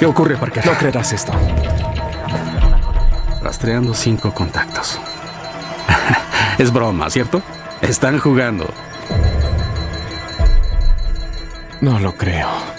¿Qué ocurre, Parker? No creerás esto. Rastreando 5 contactos. Es broma, ¿cierto? Están jugando. No lo creo.